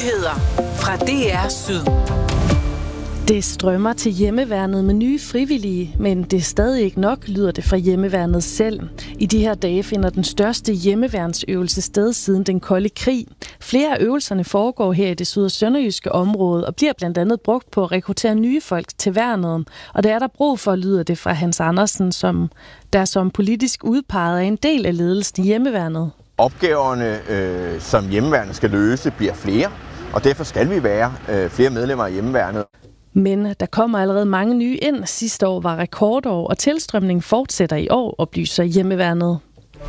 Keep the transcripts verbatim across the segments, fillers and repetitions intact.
Nyheder fra D R Syd. Det strømmer til hjemmeværnet med nye frivillige, men det er stadig ikke nok, lyder det fra hjemmeværnet selv. I de her dage finder den største hjemmeværnsøvelse sted siden den kolde krig. Flere af øvelserne foregår her i det syd- og sønderjyske område og bliver blandt andet brugt på at rekruttere nye folk til værnet. Og det er der brug for, lyder det fra Hans Andersen, som der som politisk udpeget er en del af ledelsen i hjemmeværnet. Opgaverne, øh, som hjemmeværnet skal løse, bliver flere, og derfor skal vi være øh, flere medlemmer af hjemmeværnet. Men der kommer allerede mange nye ind. Sidste år var rekordår, og tilstrømningen fortsætter i år, oplyser hjemmeværnet.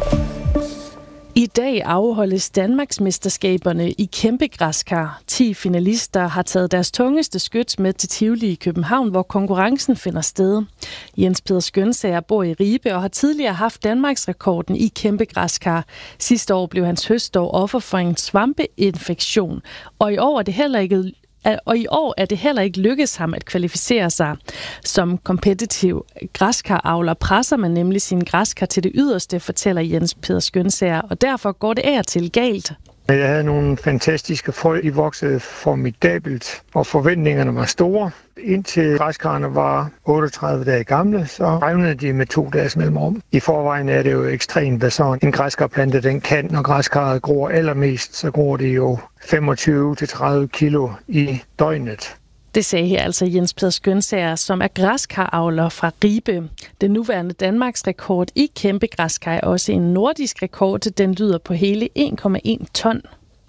I dag afholdes Danmarksmesterskaberne i kæmpegræskar. ti finalister har taget deres tungeste skyts med til Tivoli i København, hvor konkurrencen finder sted. Jens Peder Skønsager bor i Ribe og har tidligere haft Danmarks rekorden i kæmpegræskar. Sidste år blev hans høstår offer for en svampeinfektion, og i år er det heller ikke Og i år er det heller ikke lykkedes ham at kvalificere sig. Som kompetitiv græskaravler presser man nemlig sin græskar til det yderste, fortæller Jens Peder Skønsager, og derfor går det af og til galt. Jeg havde nogle fantastiske frø, de voksede formidabelt, og forventningerne var store. Indtil græskarerne var otteogtredive dage gamle, så revnede de med to dages mellemrum. I forvejen er det jo ekstremt, hvad sådan en græskarplante den kan. Når græskarret gror allermest, så gror det jo femogtyve til tredive kilo i døgnet. Det sagde her altså Jens Peder Skønsager, som er græskaravler fra Ribe. Den nuværende Danmarks rekord i kæmpegræskar er også en nordisk rekord. Den lyder på hele en komma en ton.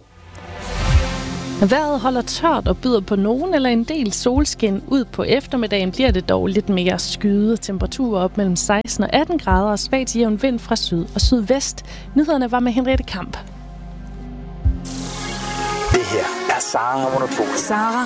Vejret holder tørt og byder på nogen eller en del solskin. Ud på eftermiddagen bliver det dog lidt mere skyet. Temperaturer op mellem seksten og atten grader og svagt jævn vind fra syd og sydvest. Nyhederne var med Henriette Kamp. Det her er Sara Monopol. Sara